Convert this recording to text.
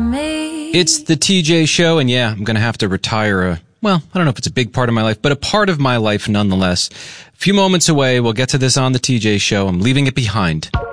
me. It's the TJ Show, and yeah, I'm going to have to retire well, I don't know if it's a big part of my life, but a part of my life nonetheless. A few moments away, we'll get to this on the TJ Show. I'm leaving it behind.